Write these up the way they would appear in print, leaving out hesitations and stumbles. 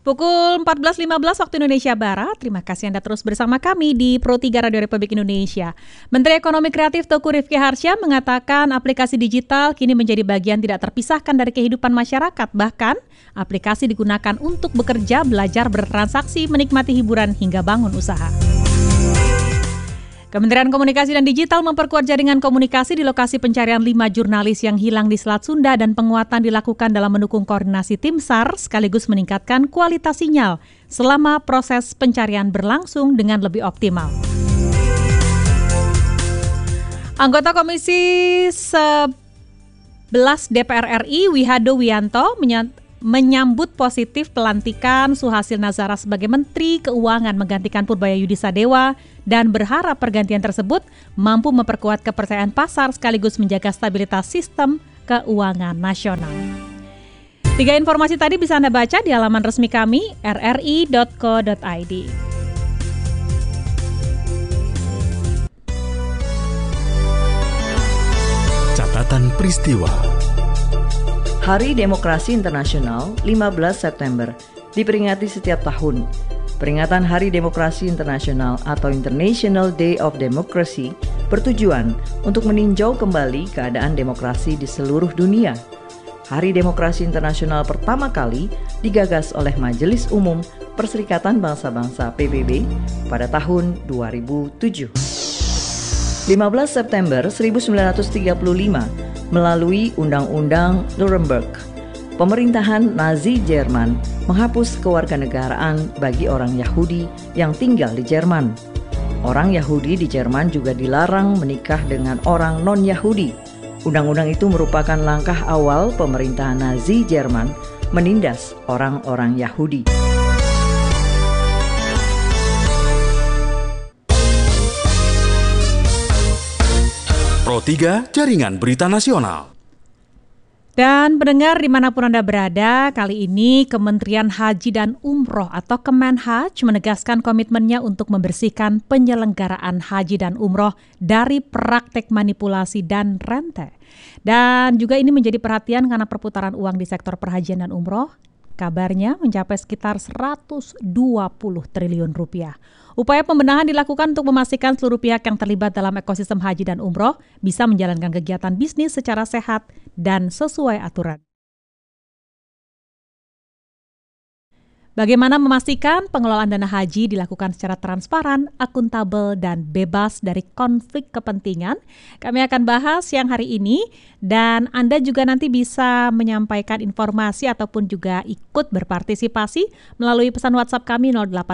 Pukul 14.15 waktu Indonesia Barat. Terima kasih Anda terus bersama kami di Pro 3 Radio Republik Indonesia. Menteri Ekonomi Kreatif Teuku Rifki Harsha mengatakan aplikasi digital kini menjadi bagian tidak terpisahkan dari kehidupan masyarakat. Bahkan, aplikasi digunakan untuk bekerja, belajar, bertransaksi, menikmati hiburan hingga bangun usaha. Kementerian Komunikasi dan Digital memperkuat jaringan komunikasi di lokasi pencarian 5 jurnalis yang hilang di Selat Sunda dan penguatan dilakukan dalam mendukung koordinasi tim SAR sekaligus meningkatkan kualitas sinyal selama proses pencarian berlangsung dengan lebih optimal. Anggota Komisi 11 DPR RI Wihado Wiyanto menyambut positif pelantikan Suhasil Nazara sebagai Menteri Keuangan menggantikan Purbaya Yudi Sadewa dan berharap pergantian tersebut mampu memperkuat kepercayaan pasar sekaligus menjaga stabilitas sistem keuangan nasional. 3 informasi tadi bisa Anda baca di halaman resmi kami rri.co.id. Catatan peristiwa. Hari Demokrasi Internasional 15 September diperingati setiap tahun. Peringatan Hari Demokrasi Internasional atau International Day of Democracy bertujuan untuk meninjau kembali keadaan demokrasi di seluruh dunia. Hari Demokrasi Internasional pertama kali digagas oleh Majelis Umum Perserikatan Bangsa-Bangsa PBB pada tahun 2007. 15 September 1935 melalui Undang-Undang Nuremberg, pemerintahan Nazi Jerman menghapus kewarganegaraan bagi orang Yahudi yang tinggal di Jerman. Orang Yahudi di Jerman juga dilarang menikah dengan orang non-Yahudi. Undang-undang itu merupakan langkah awal pemerintahan Nazi Jerman menindas orang-orang Yahudi. Pro 3 Jaringan Berita Nasional. Dan pendengar dimanapun Anda berada, kali ini Kementerian Haji dan Umroh atau Kemenhaj menegaskan komitmennya untuk membersihkan penyelenggaraan haji dan umroh dari praktek manipulasi dan rente. Dan juga ini menjadi perhatian karena perputaran uang di sektor perhajian dan umroh kabarnya mencapai sekitar 120 triliun rupiah. Upaya pembenahan dilakukan untuk memastikan seluruh pihak yang terlibat dalam ekosistem haji dan umroh bisa menjalankan kegiatan bisnis secara sehat dan sesuai aturan. Bagaimana memastikan pengelolaan dana haji dilakukan secara transparan, akuntabel, dan bebas dari konflik kepentingan? Kami akan bahas siang hari ini dan Anda juga nanti bisa menyampaikan informasi ataupun juga ikut berpartisipasi melalui pesan WhatsApp kami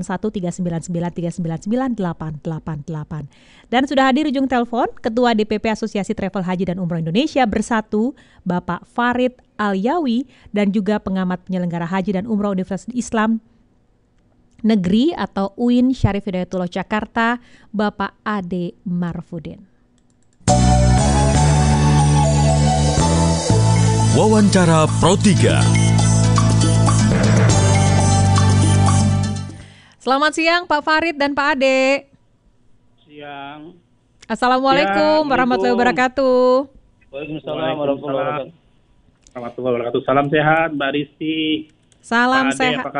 081399399888. Dan sudah hadir ujung telepon Ketua DPP Asosiasi Travel Haji dan Umroh Indonesia Bersatu, Bapak Farid Alyawi, dan juga pengamat penyelenggara haji dan umroh Universitas Islam Negeri atau UIN Syarif Hidayatullah Jakarta, Bapak Ade Marfudin. Wawancara Pro 3. Selamat siang Pak Farid dan Pak Ade. Siang. Assalamualaikum warahmatullahi wabarakatuh. Waalaikumsalam warahmatullahi wabarakatuh. Salam sehat Mbak Rizky. Salam Ade, sehat.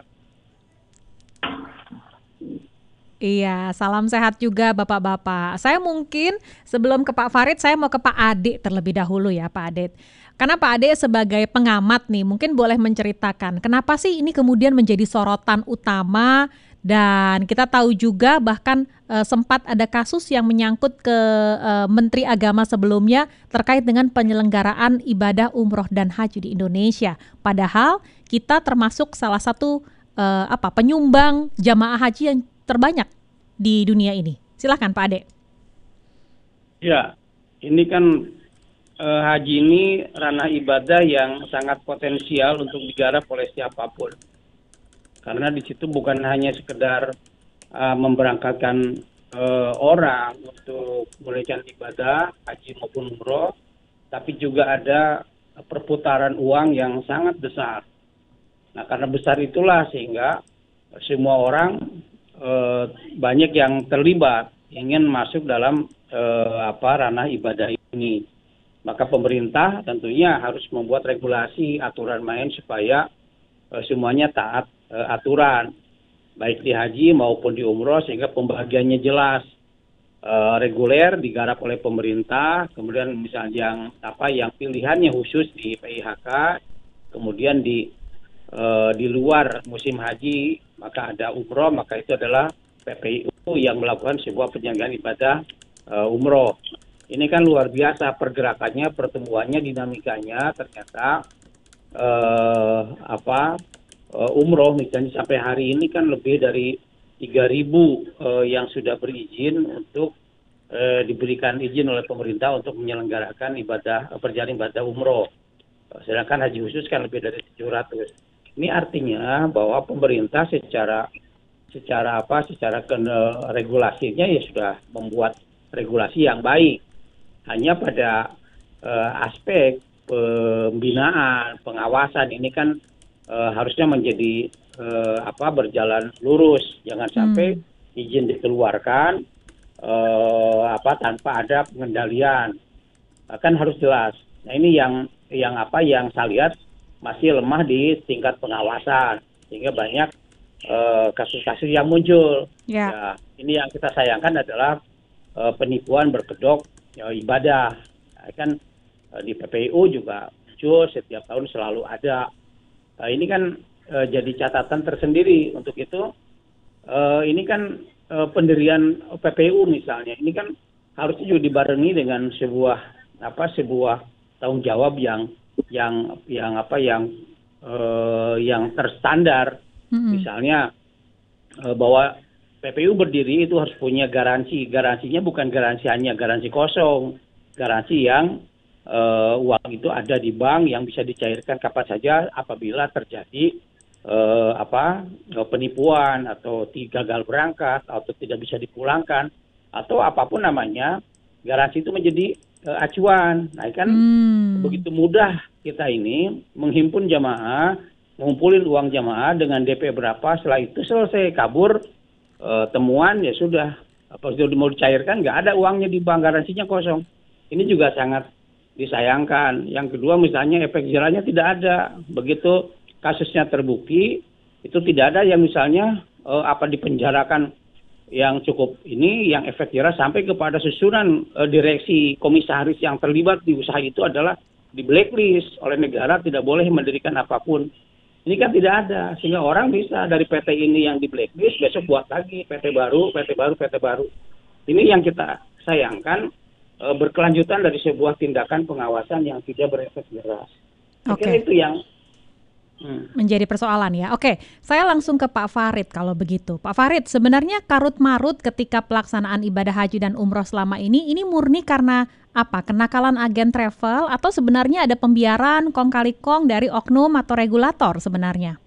Iya, salam sehat juga Bapak-bapak. Saya mungkin sebelum ke Pak Farid, saya mau ke Pak Ade terlebih dahulu ya Pak Ade. Karena Pak Ade sebagai pengamat nih, mungkin boleh menceritakan kenapa sih ini kemudian menjadi sorotan utama. Dan kita tahu juga bahkan sempat ada kasus yang menyangkut ke Menteri Agama sebelumnya terkait dengan penyelenggaraan ibadah umroh dan haji di Indonesia. Padahal kita termasuk salah satu penyumbang jamaah haji yang terbanyak di dunia ini. Silakan Pak Ade. Ya, ini kan haji ini ranah ibadah yang sangat potensial untuk digarap oleh siapapun. Karena di situ bukan hanya sekedar memberangkatkan orang untuk menunaikan ibadah haji maupun umroh, tapi juga ada perputaran uang yang sangat besar. Nah, karena besar itulah sehingga semua orang banyak yang terlibat ingin masuk dalam ranah ibadah ini. Maka pemerintah tentunya harus membuat regulasi aturan main supaya semuanya taat aturan, baik di haji maupun di umroh, sehingga pembagiannya jelas. Reguler digarap oleh pemerintah, kemudian misalnya yang pilihannya khusus di PIHK, kemudian di luar musim haji maka ada umroh, maka itu adalah PPIU yang melakukan sebuah penyelenggaraan ibadah umroh. Ini kan luar biasa pergerakannya, pertemuannya, dinamikanya. Ternyata umroh misalnya sampai hari ini kan lebih dari 3.000 yang sudah berizin untuk diberikan izin oleh pemerintah untuk menyelenggarakan perjalanan ibadah umroh. Sedangkan haji khusus kan lebih dari 700. Ini artinya bahwa pemerintah secara regulasinya ya sudah membuat regulasi yang baik. Hanya pada aspek pembinaan, pengawasan ini kan harusnya menjadi berjalan lurus, jangan sampai izin dikeluarkan tanpa ada pengendalian, kan harus jelas. Nah ini yang saya lihat masih lemah di tingkat pengawasan, sehingga banyak kasus-kasus yang muncul. Ya, ini yang kita sayangkan adalah penipuan berkedok ibadah. Kan di PPIU juga muncul, setiap tahun selalu ada. Ini kan jadi catatan tersendiri. Untuk itu ini kan pendirian PPIU misalnya, ini kan harusnya juga dibarengi dengan sebuah tanggung jawab yang terstandar. Misalnya bahwa PPIU berdiri itu harus punya garansi. Garansinya bukan garansi hanya garansi kosong, garansi yang uang itu ada di bank yang bisa dicairkan kapan saja apabila terjadi penipuan atau gagal berangkat atau tidak bisa dipulangkan atau apapun namanya, garansi itu menjadi acuan. Nah kan begitu mudah kita ini menghimpun jamaah, ngumpulin uang jamaah dengan DP berapa, setelah itu selesai kabur temuan ya sudah, sudah mau dicairkan nggak ada uangnya di bank, garansinya kosong. Ini juga sangat disayangkan. Yang kedua misalnya efek jerahnya tidak ada. Begitu kasusnya terbukti, itu tidak ada yang misalnya dipenjarakan yang cukup ini, yang efek jerah sampai kepada susunan direksi komisaris yang terlibat di usaha itu adalah di blacklist oleh negara, tidak boleh mendirikan apapun. Ini kan tidak ada, sehingga orang bisa dari PT ini yang di blacklist besok buat lagi PT baru. Ini yang kita sayangkan, berkelanjutan dari sebuah tindakan pengawasan yang tidak berefek jelas. Oke. Itu yang menjadi persoalan ya. Oke, saya langsung ke Pak Farid kalau begitu. Pak Farid, sebenarnya karut-marut ketika pelaksanaan ibadah haji dan umroh selama ini murni karena apa? Kenakalan agen travel atau sebenarnya ada pembiaran kong kali kong dari oknum atau regulator sebenarnya?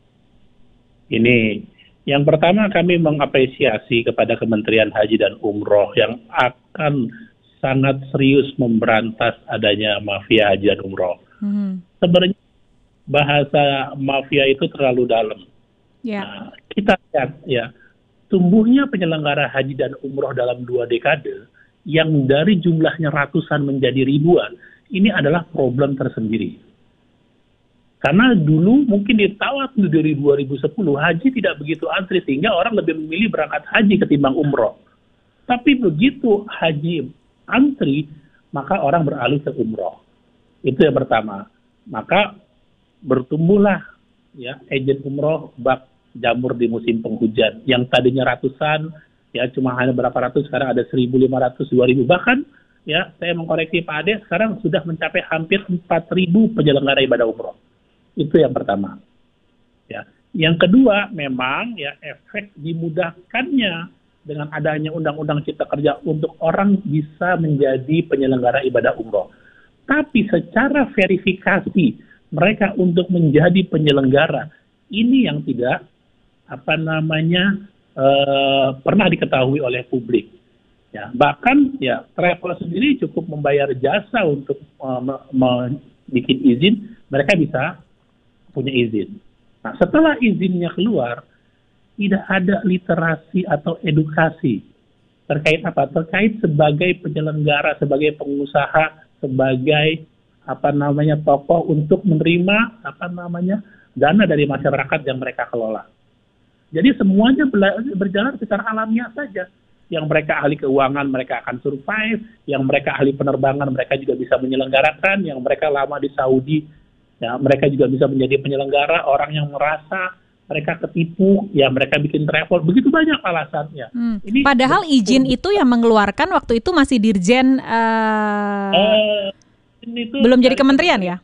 Ini yang pertama, kami mengapresiasi kepada Kementerian Haji dan Umroh yang akan sangat serius memberantas adanya mafia haji dan umroh. Sebenarnya bahasa mafia itu terlalu dalam. Nah, kita lihat ya, tumbuhnya penyelenggara haji dan umroh dalam 2 dekade yang dari jumlahnya ratusan menjadi ribuan, ini adalah problem tersendiri. Karena dulu mungkin di tahun dari 2010 haji tidak begitu antri, sehingga orang lebih memilih berangkat haji ketimbang umroh. Tapi begitu haji antri, maka orang beralih ke umroh. Itu yang pertama. Maka bertumbuhlah ya agen umroh bak jamur di musim penghujan, yang tadinya ratusan ya cuma hanya berapa ratus, sekarang ada 1.500, 2.000, bahkan ya saya mengkoreksi Pak Ade, sekarang sudah mencapai hampir 4.000 penyelenggara ibadah umroh. Itu yang pertama. Ya, yang kedua memang ya efek dimudahkannya dengan adanya Undang-Undang Cipta Kerja untuk orang bisa menjadi penyelenggara ibadah umroh. Tapi secara verifikasi mereka untuk menjadi penyelenggara ini yang tidak pernah diketahui oleh publik. Ya, bahkan ya travel sendiri cukup membayar jasa untuk bikin izin, mereka bisa punya izin. Nah, setelah izinnya keluar, tidak ada literasi atau edukasi terkait apa? Terkait sebagai penyelenggara, sebagai pengusaha, sebagai tokoh untuk menerima dana dari masyarakat yang mereka kelola. Jadi semuanya berjalan secara alamiah saja. Yang mereka ahli keuangan, mereka akan survive. Yang mereka ahli penerbangan, mereka juga bisa menyelenggarakan. Yang mereka lama di Saudi, ya, mereka juga bisa menjadi penyelenggara. Orang yang merasa mereka ketipu, ya mereka bikin travel. Begitu banyak alasannya. Padahal izin itu yang mengeluarkan waktu itu masih Dirjen, belum jadi kementerian ya?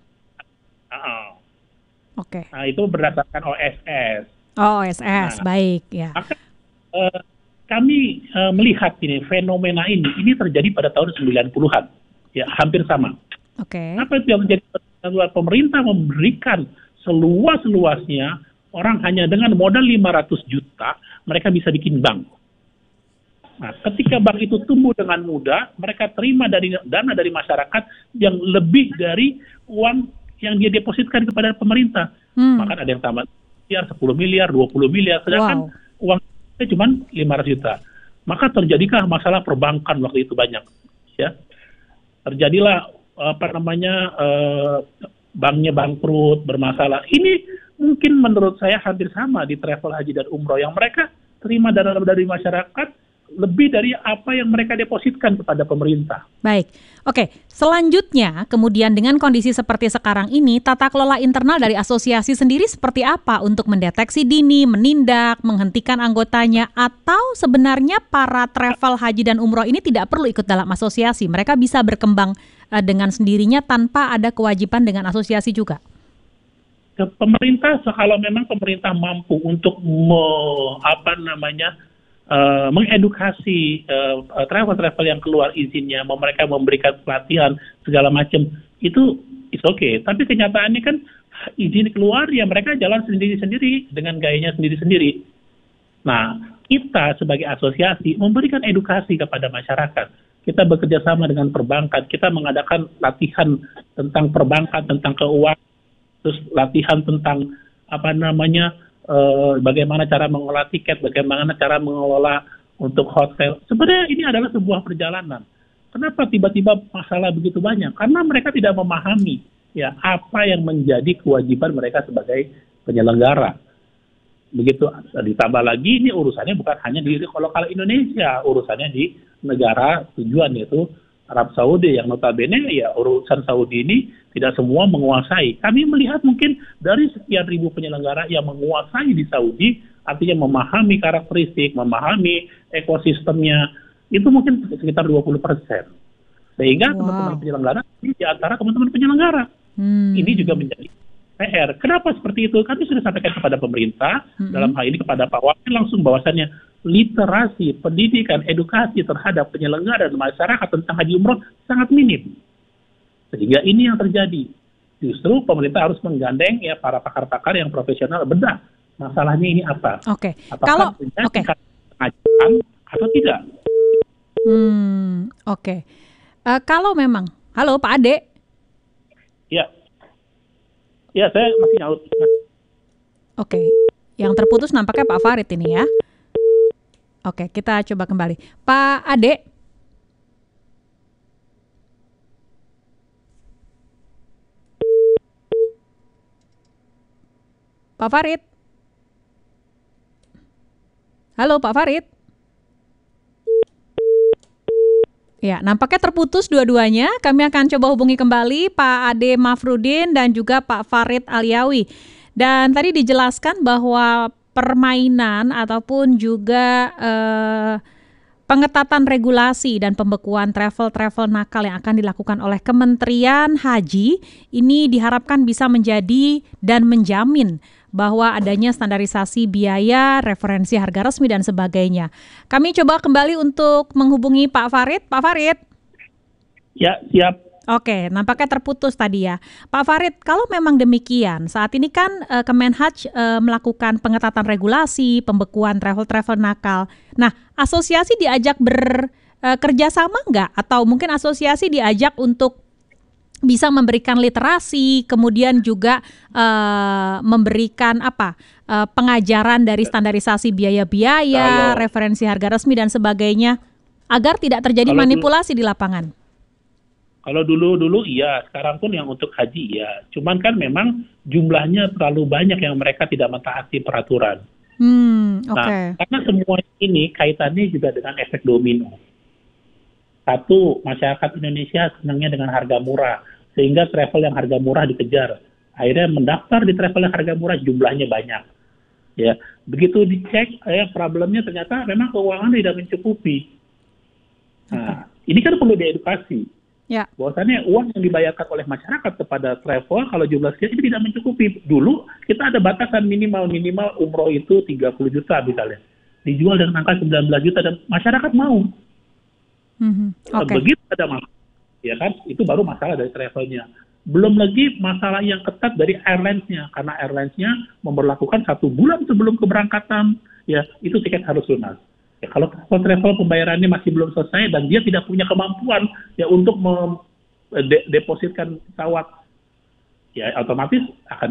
Oke. Nah, itu berdasarkan OSS. OSS, baik ya. Maka kami melihat ini fenomena ini terjadi pada tahun 90-an, ya hampir sama. Oke. Apa itu yang menjadi pemerintah memberikan seluas-luasnya, orang hanya dengan modal 500 juta mereka bisa bikin bank. Nah, ketika bank itu tumbuh dengan mudah, mereka terima dana dari masyarakat yang lebih dari uang yang dia depositkan kepada pemerintah. Maka ada yang tambah 10 miliar, 20 miliar, sedangkan uang cuma 500 juta. Maka terjadikah masalah perbankan waktu itu banyak, ya. Terjadilah banknya bangkrut, bermasalah. Ini mungkin menurut saya hampir sama di travel haji dan umroh, yang mereka terima dana dari masyarakat lebih dari apa yang mereka depositkan kepada pemerintah. Baik, oke. Selanjutnya, kemudian dengan kondisi seperti sekarang ini, tata kelola internal dari asosiasi sendiri seperti apa untuk mendeteksi dini, menindak, menghentikan anggotanya, atau sebenarnya para travel haji dan umroh ini tidak perlu ikut dalam asosiasi? Mereka bisa berkembang dengan sendirinya tanpa ada kewajiban dengan asosiasi juga? Pemerintah, kalau memang pemerintah mampu untuk mengedukasi travel yang keluar izinnya, mereka memberikan pelatihan segala macam, itu it's okay. Tapi kenyataannya kan izin keluar, ya mereka jalan sendiri-sendiri dengan gayanya sendiri-sendiri. Nah, kita sebagai asosiasi memberikan edukasi kepada masyarakat. Kita bekerja sama dengan perbankan, kita mengadakan latihan tentang perbankan, tentang keuangan, terus latihan tentang bagaimana cara mengelola tiket, bagaimana cara mengelola untuk hotel. Sebenarnya ini adalah sebuah perjalanan. Kenapa tiba-tiba masalah begitu banyak? Karena mereka tidak memahami ya apa yang menjadi kewajiban mereka sebagai penyelenggara. Begitu ditambah lagi, ini urusannya bukan hanya di lokal Indonesia, urusannya di negara tujuan, yaitu Arab Saudi, yang notabene ya urusan Saudi ini tidak semua menguasai. Kami melihat mungkin dari sekian ribu penyelenggara yang menguasai di Saudi, artinya memahami karakteristik, memahami ekosistemnya, itu mungkin sekitar 20%. Sehingga teman-teman penyelenggara, di antara teman-teman penyelenggara. Ini juga menjadi PR. Kenapa seperti itu? Kami sudah sampaikan kepada pemerintah, dalam hal ini kepada Pak Wakil langsung, bahwasannya literasi, pendidikan, edukasi terhadap penyelenggara dan masyarakat tentang haji umroh sangat minim. Sehingga ini yang terjadi. Justru pemerintah harus menggandeng ya para pakar-pakar yang profesional, bedah masalahnya ini apa. Oke. Apakah pengajian atau tidak? Oke. Kalau memang, halo Pak Ade. Ya, saya masih nyaut. Oke. Yang terputus nampaknya Pak Farid ini ya. Oke, kita coba kembali. Pak Ade. Pak Farid. Halo Pak Farid. Ya, nampaknya terputus dua-duanya. Kami akan coba hubungi kembali Pak Ade Mafrudin dan juga Pak Farid Alyawi. Dan tadi dijelaskan bahwa permainan ataupun juga pengetatan regulasi dan pembekuan travel nakal yang akan dilakukan oleh Kementerian Haji ini diharapkan bisa menjadi dan menjamin bahwa adanya standarisasi biaya, referensi harga resmi dan sebagainya. Kami coba kembali untuk menghubungi Pak Farid. Pak Farid. Ya, siap. Oke, nampaknya terputus tadi ya. Pak Farid, kalau memang demikian, saat ini kan Kemenhaj melakukan pengetatan regulasi, pembekuan travel nakal. Nah, asosiasi diajak bekerja sama nggak? Atau mungkin asosiasi diajak untuk bisa memberikan literasi, kemudian juga memberikan pengajaran dari standarisasi biaya-biaya, referensi harga resmi dan sebagainya, agar tidak terjadi manipulasi di lapangan. Kalau dulu iya, sekarang pun yang untuk haji iya. Cuman kan memang jumlahnya terlalu banyak yang mereka tidak mentaati peraturan. Nah, karena semua ini kaitannya juga dengan efek domino. Satu, masyarakat Indonesia senangnya dengan harga murah, sehingga travel yang harga murah dikejar. Akhirnya mendaftar di travel yang harga murah jumlahnya banyak. Ya, begitu dicek, problemnya ternyata memang keuangan tidak mencukupi. Nah, ini kan perlu diedukasi. Ya. Bahwasannya uang yang dibayarkan oleh masyarakat kepada travel kalau jumlah sekian itu tidak mencukupi. Dulu kita ada batasan minimal umroh itu 30 juta misalnya. Dijual dengan angka 19 juta dan masyarakat mau. Begitu ada masalah, ya kan? Itu baru masalah dari travelnya. Belum lagi masalah yang ketat dari airlines-nya, karena airlines-nya memberlakukan 1 bulan sebelum keberangkatan, ya itu tiket harus lunas. Ya, kalau travel pembayarannya masih belum selesai dan dia tidak punya kemampuan ya untuk depositkan pesawat, ya otomatis akan